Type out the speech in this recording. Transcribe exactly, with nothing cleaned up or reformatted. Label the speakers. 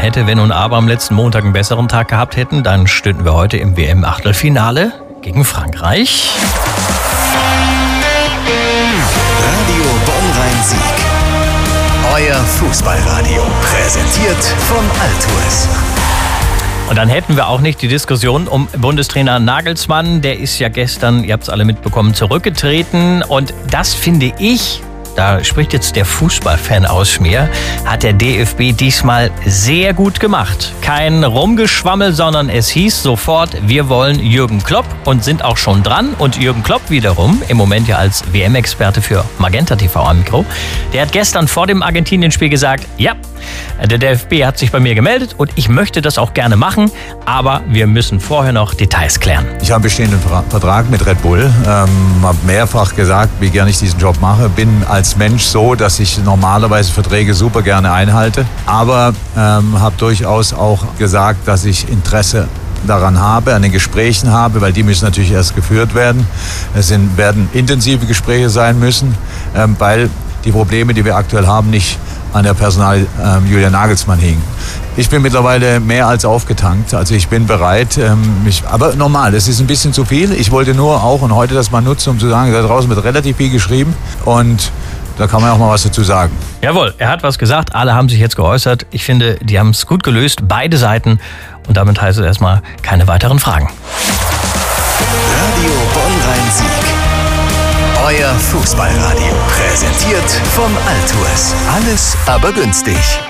Speaker 1: hätte, wenn und aber am letzten Montag einen besseren Tag gehabt hätten, dann stünden wir heute im W M-Achtelfinale gegen Frankreich.
Speaker 2: Radio Bonn-Rhein-Sieg. Euer Fußballradio. Präsentiert von Altues.
Speaker 1: Und dann hätten wir auch nicht die Diskussion um Bundestrainer Nagelsmann. Der ist ja gestern, ihr habt es alle mitbekommen, zurückgetreten. Und das finde ich, da spricht jetzt der Fußballfan aus mir, hat der D F B diesmal sehr gut gemacht. Kein Rumgeschwammel, sondern es hieß sofort, wir wollen Jürgen Klopp und sind auch schon dran. Und Jürgen Klopp wiederum, im Moment ja als W M-Experte für Magenta T V am Mikro, der hat gestern vor dem Argentinien-Spiel gesagt, ja, der D F B hat sich bei mir gemeldet und ich möchte das auch gerne machen, aber wir müssen vorher noch Details klären.
Speaker 3: Ich habe einen bestehenden Vertrag mit Red Bull, ähm, habe mehrfach gesagt, wie gerne ich diesen Job mache. Bin als Mensch so, dass ich normalerweise Verträge super gerne einhalte, aber ähm, habe durchaus auch gesagt, dass ich Interesse daran habe, an den Gesprächen habe, weil die müssen natürlich erst geführt werden. Es sind, werden intensive Gespräche sein müssen, ähm, weil die Probleme, die wir aktuell haben, nicht an der Personal ähm, Julian Nagelsmann hing. Ich bin mittlerweile mehr als aufgetankt, also ich bin bereit, ähm, mich, aber normal, das ist ein bisschen zu viel. Ich wollte nur auch und heute das mal nutzen, um zu sagen, da draußen wird relativ viel geschrieben und da kann man auch mal was dazu sagen.
Speaker 1: Jawohl, er hat was gesagt, alle haben sich jetzt geäußert. Ich finde, die haben es gut gelöst, beide Seiten. Und damit heißt es erstmal keine weiteren Fragen.
Speaker 2: Radio Bonn-Rhein-Sieg. Euer Fußballradio. Präsentiert von Altues. Alles aber günstig.